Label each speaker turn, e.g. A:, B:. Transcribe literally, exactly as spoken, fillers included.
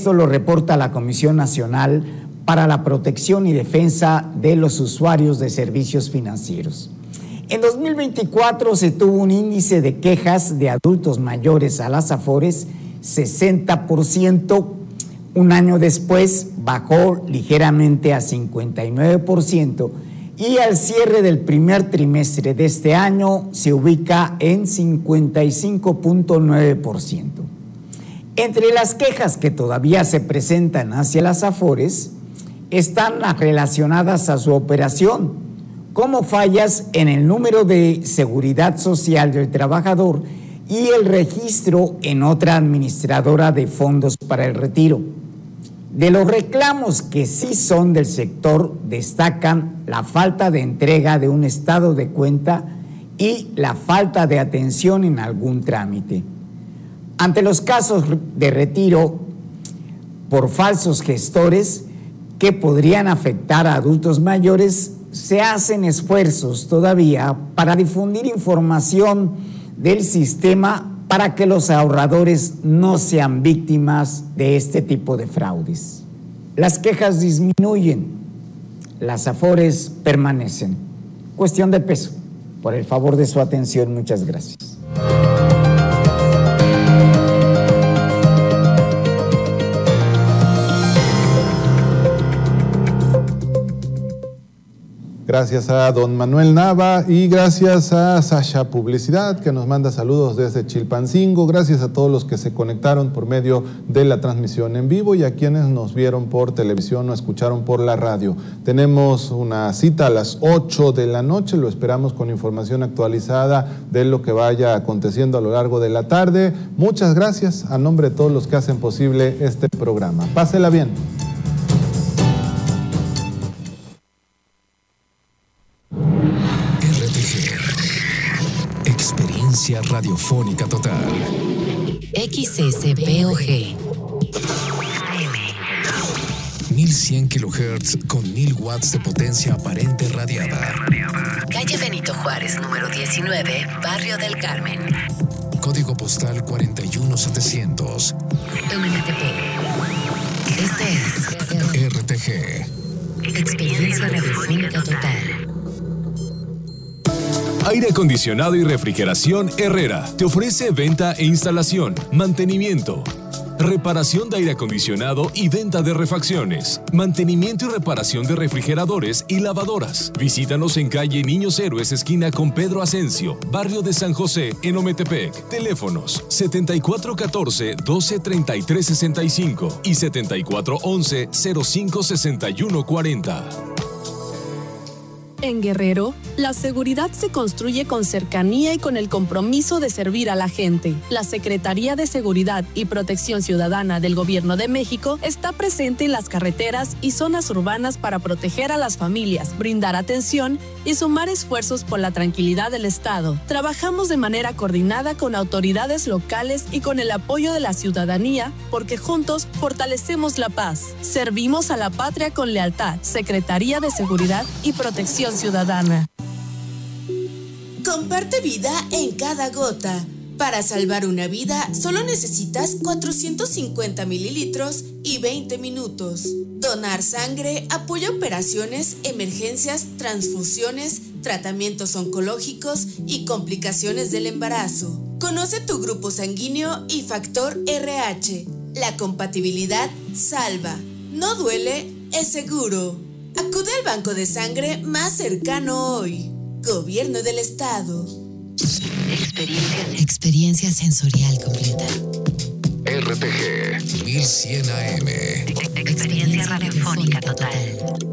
A: Esto lo reporta la Comisión Nacional para la Protección y Defensa de los Usuarios de Servicios Financieros. En dos mil veinticuatro se tuvo un índice de quejas de adultos mayores a las Afores sesenta por ciento. Un año después bajó ligeramente a cincuenta y nueve por ciento y al cierre del primer trimestre de este año se ubica en cincuenta y cinco punto nueve por ciento. Entre las quejas que todavía se presentan hacia las Afores están las relacionadas a su operación, como fallas en el número de seguridad social del trabajador y el registro en otra administradora de fondos para el retiro. De los reclamos que sí son del sector, destacan la falta de entrega de un estado de cuenta y la falta de atención en algún trámite. Ante los casos de retiro por falsos gestores que podrían afectar a adultos mayores, se hacen esfuerzos todavía para difundir información del sistema para que los ahorradores no sean víctimas de este tipo de fraudes. Las quejas disminuyen, las Afores permanecen. Cuestión de peso. Por el favor de su atención, muchas gracias.
B: Gracias a don Manuel Nava y gracias a Sasha Publicidad, que nos manda saludos desde Chilpancingo. Gracias a todos los que se conectaron por medio de la transmisión en vivo y a quienes nos vieron por televisión o escucharon por la radio. Tenemos una cita a las ocho de la noche, lo esperamos con información actualizada de lo que vaya aconteciendo a lo largo de la tarde. Muchas gracias a nombre de todos los que hacen posible este programa. Pásela bien.
C: Experiencia radiofónica total.
D: X S P O G
C: mil cien kilohertz con mil watts de potencia aparente radiada.
D: Calle Benito Juárez, número diecinueve, Barrio del Carmen.
C: Código postal cuarenta y uno setecientos.
D: M T P. Este es
C: R T G.
D: Experiencia radiofónica total.
E: Aire acondicionado y refrigeración Herrera te ofrece venta e instalación, mantenimiento, reparación de aire acondicionado y venta de refacciones, mantenimiento y reparación de refrigeradores y lavadoras. Visítanos en calle Niños Héroes, esquina con Pedro Asensio, barrio de San José, en Ometepec. Teléfonos setenta y cuatro catorce doce treinta y tres sesenta y cinco y setenta y cuatro once cero cinco sesenta y uno cuarenta.
F: En Guerrero, la seguridad se construye con cercanía y con el compromiso de servir a la gente. La Secretaría de Seguridad y Protección Ciudadana del Gobierno de México está presente en las carreteras y zonas urbanas para proteger a las familias, brindar atención y sumar esfuerzos por la tranquilidad del Estado. Trabajamos de manera coordinada con autoridades locales y con el apoyo de la ciudadanía, porque juntos fortalecemos la paz. Servimos a la patria con lealtad. Secretaría de Seguridad y Protección Ciudadana.
G: Comparte vida en cada gota. Para salvar una vida, solo necesitas cuatrocientos cincuenta mililitros y veinte minutos. Donar sangre apoya operaciones, emergencias, transfusiones, tratamientos oncológicos y complicaciones del embarazo. Conoce tu grupo sanguíneo y factor R H. La compatibilidad salva. No duele, es seguro. Acude al banco de sangre más cercano hoy. Gobierno del Estado.
D: Experiencia, experiencia sensorial completa.
C: R T G mil cien A M.
D: Experiencia radiofónica total.